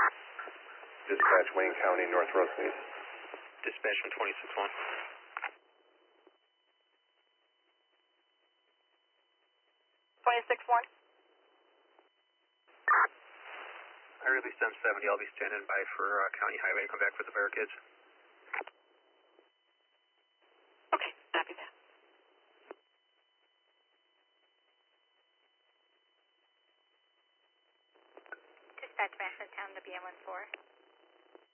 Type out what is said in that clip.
Dispatch, Wayne County, North Rosneath. Dispatch from 26-1. 26-1. I released M70. I'll be standing by for County Highway to come back for the barricades. Okay, copy that. Dispatch Mastertown to BM14.